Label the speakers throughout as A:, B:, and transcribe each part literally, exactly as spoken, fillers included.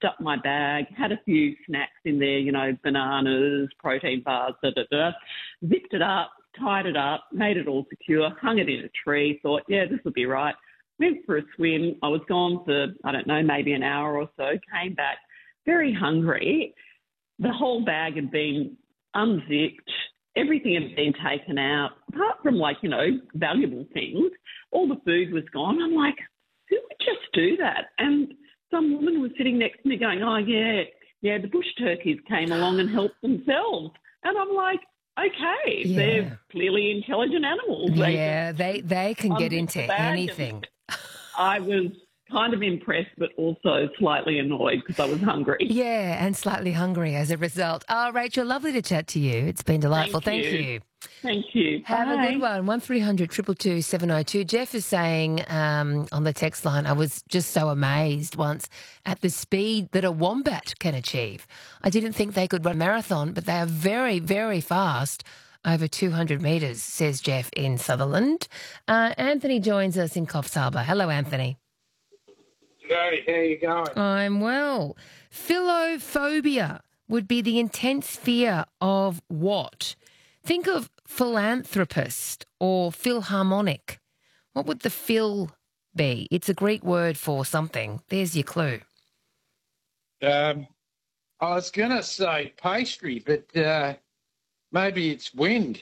A: up my bag, had a few snacks in there, you know, bananas, protein bars, da, da, da, zipped it up, tied it up, made it all secure, hung it in a tree, thought, yeah, this will be right. Went for a swim. I was gone for, I don't know, maybe an hour or so, came back very hungry. The whole bag had been unzipped. Everything had been taken out, apart from, like, you know, valuable things. All the food was gone. I'm like, who would just do that? And some woman was sitting next to me going, oh, yeah, yeah, the bush turkeys came along and helped themselves. And I'm like, okay,
B: Yeah.
A: they're clearly intelligent animals. They
B: Yeah, they, they can get
A: unzip
B: into
A: the bag.
B: anything.
A: I was kind of impressed, but also slightly annoyed because I was hungry.
B: Yeah, and slightly hungry as a result. Oh, Rachel, lovely to chat to you. It's been delightful.
A: Thank
B: Thank
A: you.
B: you.
A: Thank you.
B: Have
A: Bye.
B: a good one. one three hundred two two two seven oh two. Jeff is saying um, on the text line, I was just so amazed once at the speed that a wombat can achieve. I didn't think they could run a marathon, but they are very, very fast. Over two hundred metres, says Jeff in Sutherland. Uh, Anthony joins us in Coffs Harbour. Hello, Anthony.
C: Hey, how you going?
B: I'm well. Philophobia would be the intense fear of what? Think of philanthropist or philharmonic. What would the phil be? It's a Greek word for something. There's your clue.
C: Um, I was going to say pastry, but uh, maybe it's wind.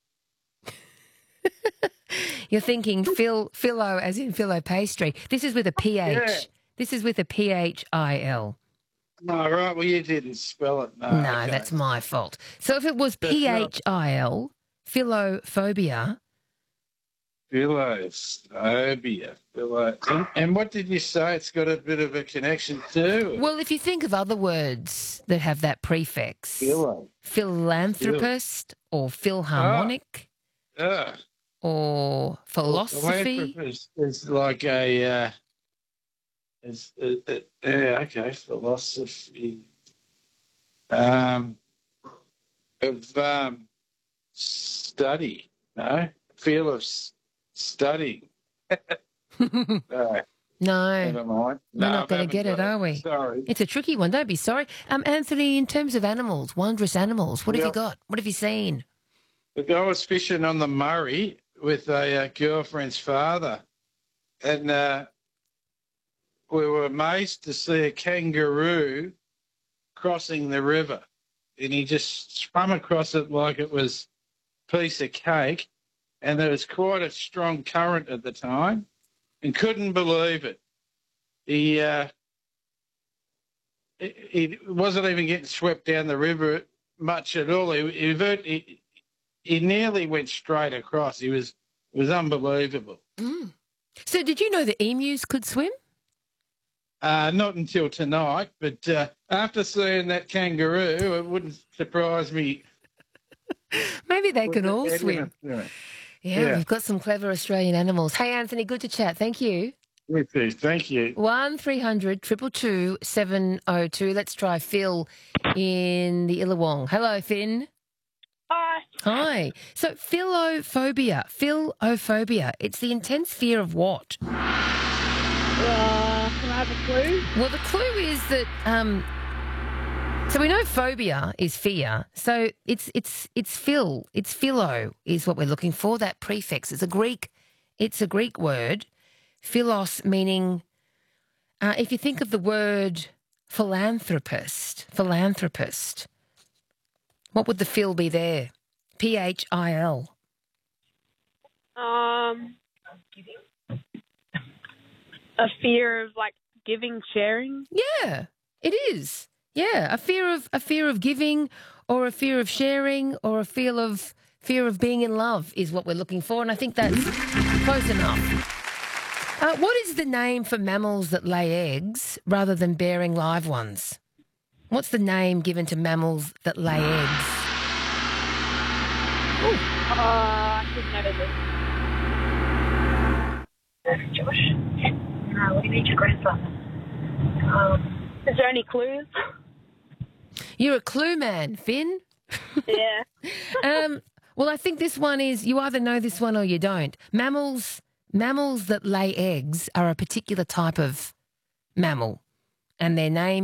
B: You're thinking phil, philo as in philo pastry. This is with a P H.
C: Yeah.
B: This is with a P H I L.
C: No, right, well, you didn't spell it. No,
B: No,
C: okay.
B: that's my fault. So if it was
C: That's
B: P
C: not-
B: H I L, philophobia,
C: Philophobia. Philo- and, and what did you say it's got a bit of a connection to?
B: well, if you think of other words that have that prefix,
C: Philo.
B: philanthropist or philharmonic
C: Ah,
B: or philosophy.
C: philanthropist is like a... Uh, is, uh, uh, yeah, okay, philosophy. Um, of um, study, no? Feel of s- study. No,
B: No,
C: never mind.
B: we're
C: No,
B: not going
C: I
B: to get
C: haven't
B: it,
C: got
B: are we?
C: Sorry.
B: It's a tricky one. Don't be sorry. Um, Anthony, in terms of animals, wondrous animals, what have you
C: Yeah.
B: got? What have you seen?
C: Look, I was fishing on the Murray with a uh, girlfriend's father, and uh, we were amazed to see a kangaroo crossing the river. And he just swam across it like it was a piece of cake. And there was quite a strong current at the time, and couldn't believe it. He, uh, he, he wasn't even getting swept down the river much at all. He, he, vert- he, he nearly went straight across. He was, it was unbelievable.
B: Mm. So did you know that emus could swim?
C: Uh, not until tonight, but uh, after seeing that kangaroo, it wouldn't surprise me.
B: Maybe they can all
C: Anyone
B: swim.
C: doing it.
B: Yeah,
C: Yeah.
B: we've got some clever Australian animals. Hey, Anthony, good to chat. Thank you.
C: Me too. Thank you.
B: one three hundred two two two seven oh two. Let's try Phil in the Illawong. Hello, Finn.
D: Hi.
B: Hi. So philophobia, philophobia, it's the intense fear of what?
D: Uh, can I have a clue?
B: Well, the clue is that um, so we know phobia is fear. So it's it's it's phil, it's philo is what we're looking for. That prefix. It's a Greek. It's a Greek word. Philos meaning. Uh, if you think of the word philanthropist, philanthropist, what would the phil be there? P H I L.
D: Um, a fear of like giving, sharing.
B: Yeah, it is. Yeah, a fear of a fear of giving, or a fear of sharing, or a fear of fear of being in love is what we're looking for, and I think that's close enough. Uh, what is the name for mammals that lay eggs rather than bearing live ones? What's the name given to mammals that lay eggs?
D: Uh, I should know this.
E: Josh. No, what do you need your grandson? Um,
D: Is there any clues?
B: You're a clue man, Finn.
D: Yeah.
B: Um, well, I think this one is you either know this one or you don't. Mammals, mammals that lay eggs are a particular type of mammal, and their name